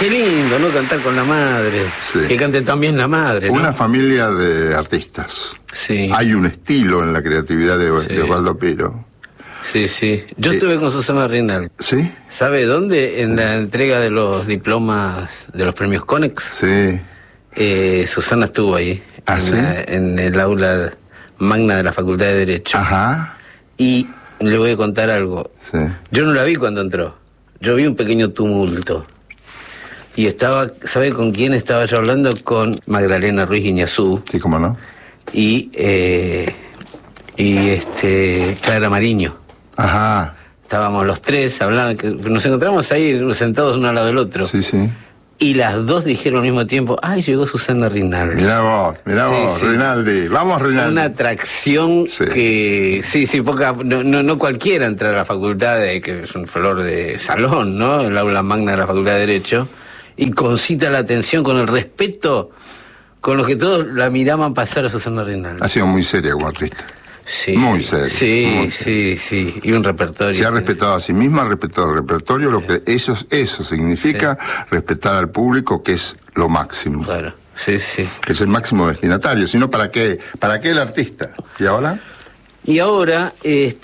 Qué lindo, ¿no? Cantar con la madre. Sí. Que cante también la madre, ¿no? Una familia de artistas. Sí. Hay un estilo en la creatividad de Osvaldo Piro. Sí, sí. Yo estuve con Susana Rinaldi. ¿Sí? ¿Sabe dónde? En la entrega de los premios Conex. Sí. Susana estuvo ahí. ¿Ah, sí? En el aula magna de la Facultad de Derecho. Ajá. Y le voy a contar algo. Sí. Yo no la vi cuando entró. Yo vi un pequeño tumulto. Y estaba, ¿sabe con quién estaba yo hablando? Con Magdalena Ruiz Guiñazú. Sí, cómo no. Y Clara Mariño. Ajá. Estábamos los tres hablando, que nos encontramos ahí sentados uno al lado del otro. Sí, sí. Y las dos dijeron al mismo tiempo, ¡ay, llegó Susana Rinaldi! Mirá vos, Sí. Rinaldi. Vamos, Rinaldi. Una atracción que, poca, no cualquiera entra a la facultad, que es un flor de salón, ¿no? El aula magna de la Facultad de Derecho, y concita la atención con el respeto con los que todos la miraban pasar a Susana Rinaldi. Ha sido muy seria como artista. Sí, muy seria. Sí. Y un repertorio. Se ha respetado a sí misma, ha respetado el repertorio, lo que eso significa respetar al público, que es lo máximo. Claro, sí. Que es el máximo destinatario. Si no, ¿para qué el artista? ¿Y ahora? Y ahora,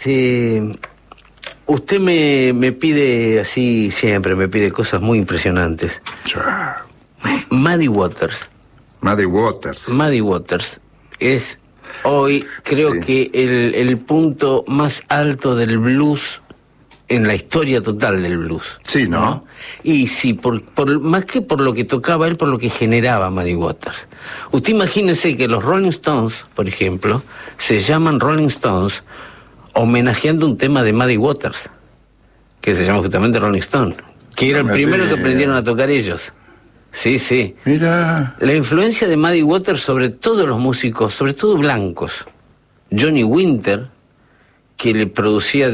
usted me pide así siempre, me pide cosas muy impresionantes. Muddy Waters. Muddy Waters es hoy, creo que el punto más alto del blues en la historia total del blues. Sí, ¿no? Y sí, por más que por lo que tocaba él, por lo que generaba Muddy Waters. Usted imagínese que los Rolling Stones, por ejemplo, se llaman Rolling Stones homenajeando un tema de Muddy Waters, que se llama justamente Rolling Stone, que era el primero que aprendieron a tocar ellos. Sí. Mira. La influencia de Muddy Waters sobre todos los músicos, sobre todo blancos. Johnny Winter, que le producía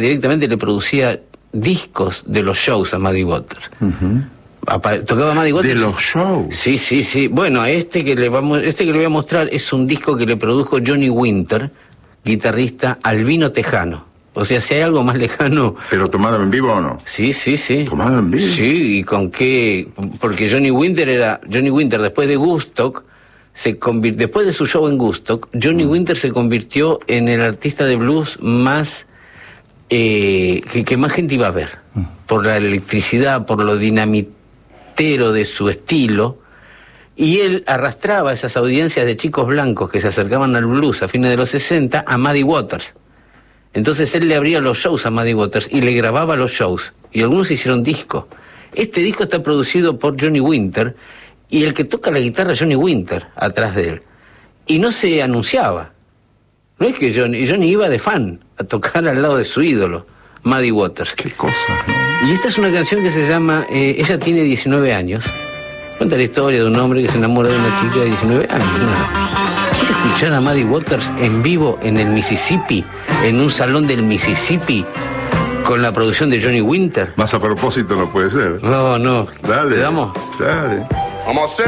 discos de los shows a Muddy Waters. Tocaba Muddy Waters. ¿De los shows? Sí. Bueno, este que le voy a mostrar es un disco que le produjo Johnny Winter, guitarrista albino tejano. O sea, si hay algo más lejano... ¿Pero tomado en vivo o no? Sí. ¿Tomado en vivo? Sí, ¿y con qué? Porque Johnny Winter, después de Woodstock, después de su show en Woodstock, Johnny Winter se convirtió en el artista de blues más... que más gente iba a ver. Por la electricidad, por lo dinamitero de su estilo. Y él arrastraba esas audiencias de chicos blancos que se acercaban al blues a fines de los 60 a Muddy Waters. Entonces él le abría los shows a Muddy Waters y le grababa los shows. Y algunos hicieron disco. Este disco está producido por Johnny Winter y el que toca la guitarra es Johnny Winter atrás de él. Y no se anunciaba. No es que Johnny iba de fan a tocar al lado de su ídolo, Muddy Waters. Qué cosa, ¿no? Y esta es una canción que se llama Ella tiene 19 años. Cuenta la historia de un hombre que se enamora de una chica de 19 años. ¿Quiere escuchar a Muddy Waters en vivo en el Mississippi, en un salón del Mississippi, con la producción de Johnny Winter? Más a propósito no puede ser. No. Dale. ¿Le damos? Dale. Vamos a hacer